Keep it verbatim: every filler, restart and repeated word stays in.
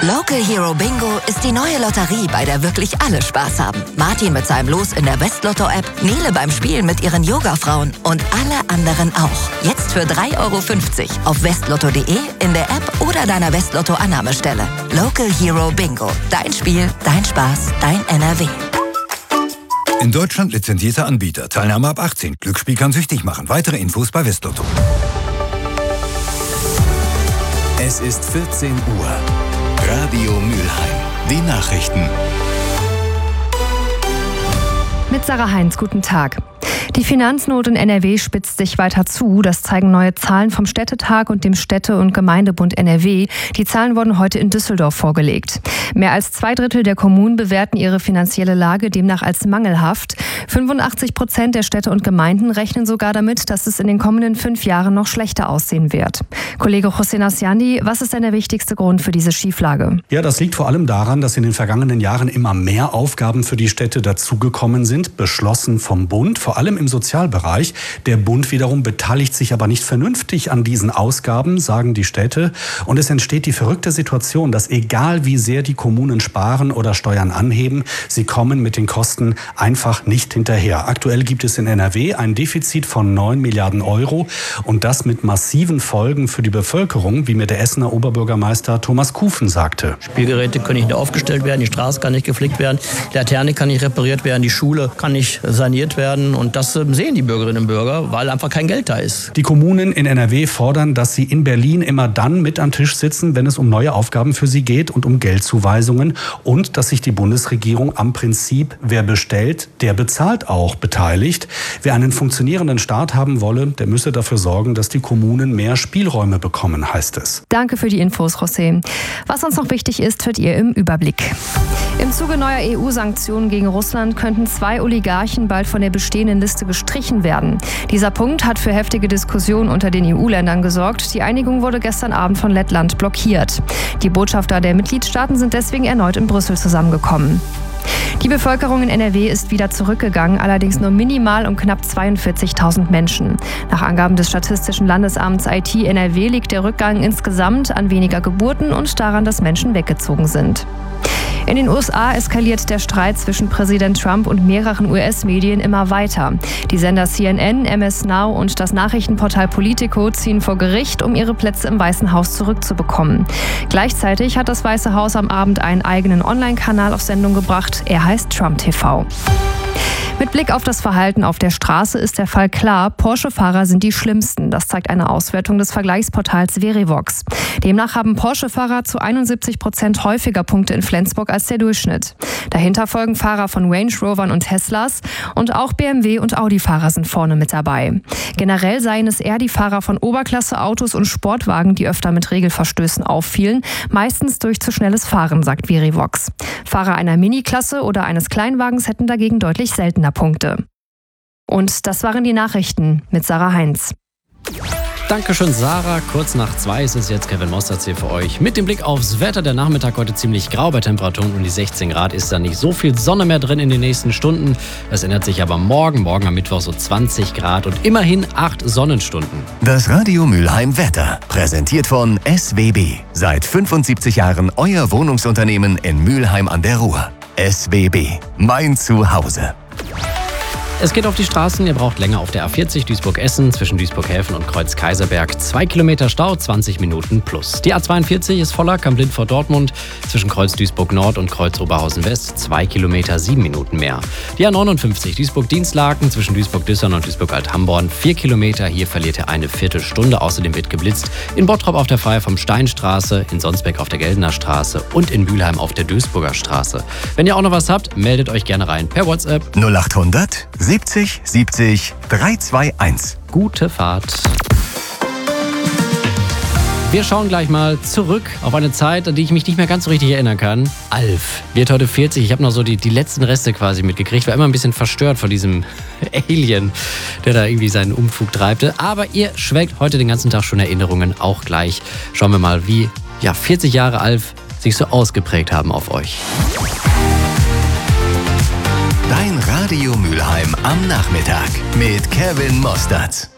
Local Hero Bingo ist die neue Lotterie, bei der wirklich alle Spaß haben. Martin mit seinem Los in der Westlotto-App, Nele beim Spielen mit ihren Yoga-Frauen und alle anderen auch. Jetzt für drei Euro fünfzig auf westlotto punkt de, in der App oder deiner Westlotto-Annahmestelle. Local Hero Bingo. Dein Spiel, dein Spaß, dein N R W. In Deutschland lizenzierter Anbieter. Teilnahme ab achtzehn. Glücksspiel kann süchtig machen. Weitere Infos bei Westlotto. Es ist vierzehn Uhr. Radio Mülheim. Die Nachrichten. Mit Sarah Heinz, guten Tag. Die Finanznot in N R W spitzt sich weiter zu. Das zeigen neue Zahlen vom Städtetag und dem Städte- und Gemeindebund N R W. Die Zahlen wurden heute in Düsseldorf vorgelegt. Mehr als zwei Drittel der Kommunen bewerten ihre finanzielle Lage demnach als mangelhaft. fünfundachtzig Prozent der Städte und Gemeinden rechnen sogar damit, dass es in den kommenden fünf Jahren noch schlechter aussehen wird. Kollege Hossein Asjandi, was ist denn der wichtigste Grund für diese Schieflage? Ja, das liegt vor allem daran, dass in den vergangenen Jahren immer mehr Aufgaben für die Städte dazugekommen sind, beschlossen vom Bund, vor allem im Sozialbereich. Der Bund wiederum beteiligt sich aber nicht vernünftig an diesen Ausgaben, sagen die Städte. Und es entsteht die verrückte Situation, dass egal wie sehr die Kommunen sparen oder Steuern anheben, sie kommen mit den Kosten einfach nicht hinterher. Aktuell gibt es in N R W ein Defizit von neun Milliarden Euro und das mit massiven Folgen für die Bevölkerung, wie mir der Essener Oberbürgermeister Thomas Kufen sagte. Spielgeräte können nicht aufgestellt werden, die Straße kann nicht geflickt werden, die Laterne kann nicht repariert werden, die Schule kann nicht saniert werden und das sehen die Bürgerinnen und Bürger, weil einfach kein Geld da ist. Die Kommunen in N R W fordern, dass sie in Berlin immer dann mit am Tisch sitzen, wenn es um neue Aufgaben für sie geht und um Geldzuweisungen und dass sich die Bundesregierung am Prinzip, wer bestellt, der bezahlt auch, beteiligt. Wer einen funktionierenden Staat haben wolle, der müsse dafür sorgen, dass die Kommunen mehr Spielräume bekommen, heißt es. Danke für die Infos, José. Was uns noch wichtig ist, hört ihr im Überblick. Im Zuge neuer E U-Sanktionen gegen Russland könnten zwei Oligarchen bald von der bestehenden Liste gestrichen werden. Dieser Punkt hat für heftige Diskussionen unter den E U-Ländern gesorgt. Die Einigung wurde gestern Abend von Lettland blockiert. Die Botschafter der Mitgliedstaaten sind deswegen erneut in Brüssel zusammengekommen. Die Bevölkerung in N R W ist wieder zurückgegangen, allerdings nur minimal um knapp zweiundvierzigtausend Menschen. Nach Angaben des Statistischen Landesamts I T N R W liegt der Rückgang insgesamt an weniger Geburten und daran, dass Menschen weggezogen sind. In den U S A eskaliert der Streit zwischen Präsident Trump und mehreren U S-Medien immer weiter. Die Sender C N N, M S Now und das Nachrichtenportal Politico ziehen vor Gericht, um ihre Plätze im Weißen Haus zurückzubekommen. Gleichzeitig hat das Weiße Haus am Abend einen eigenen Online-Kanal auf Sendung gebracht. Er heißt Trump T V. Mit Blick auf das Verhalten auf der Straße ist der Fall klar, Porsche-Fahrer sind die schlimmsten. Das zeigt eine Auswertung des Vergleichsportals Verivox. Demnach haben Porsche-Fahrer zu einundsiebzig Prozent häufiger Punkte in Flensburg als der Durchschnitt. Dahinter folgen Fahrer von Range Rovern und Teslas und auch B M W- und Audi-Fahrer sind vorne mit dabei. Generell seien es eher die Fahrer von Oberklasse-Autos und Sportwagen, die öfter mit Regelverstößen auffielen, meistens durch zu schnelles Fahren, sagt Verivox. Fahrer einer Mini-Klasse oder eines Kleinwagens hätten dagegen deutlich seltener Punkte. Und das waren die Nachrichten mit Sarah Heinz. Dankeschön, Sarah. Kurz nach zwei ist es jetzt Kevin Mosterz hier für euch. Mit dem Blick aufs Wetter, der Nachmittag heute ziemlich grau bei Temperaturen um die sechzehn Grad. Ist da nicht so viel Sonne mehr drin in den nächsten Stunden. Das ändert sich aber morgen. Morgen am Mittwoch so zwanzig Grad und immerhin acht Sonnenstunden. Das Radio Mülheim Wetter, präsentiert von S W B. Seit fünfundsiebzig Jahren euer Wohnungsunternehmen in Mülheim an der Ruhr. S W B, mein Zuhause. Es geht auf die Straßen, ihr braucht länger auf der A vierzig Duisburg-Essen zwischen Duisburg-Häfen und Kreuz-Kaiserberg. Zwei Kilometer Stau, zwanzig Minuten plus. Die A zweiundvierzig ist voller, Kamp-Lint vor Dortmund zwischen Kreuz-Duisburg-Nord und Kreuz-Oberhausen-West. Zwei Kilometer, sieben Minuten mehr. Die A neunundfünfzig Duisburg-Dienstlaken zwischen Duisburg-Dissern und Duisburg-Alt-Hamborn. Vier Kilometer, hier verliert ihr eine Viertelstunde. Außerdem wird geblitzt in Bottrop auf der Freier vom Steinstraße, in Sonsbeck auf der Geldener Straße und in Mülheim auf der Duisburger Straße. Wenn ihr auch noch was habt, meldet euch gerne rein per WhatsApp. null achthundert siebzig siebzig dreihundertzweiundzwanzig. Gute Fahrt. Wir schauen gleich mal zurück auf eine Zeit, an die ich mich nicht mehr ganz so richtig erinnern kann. Alf wird heute vierzig. Ich habe noch so die, die letzten Reste quasi mitgekriegt. War immer ein bisschen verstört von diesem Alien, der da irgendwie seinen Umfug treibte. Aber ihr schwelgt heute den ganzen Tag schon Erinnerungen. Auch gleich schauen wir mal, wie ja, vierzig Jahre Alf sich so ausgeprägt haben auf euch. Dein Radio Mülheim am Nachmittag mit Kevin Mosterz.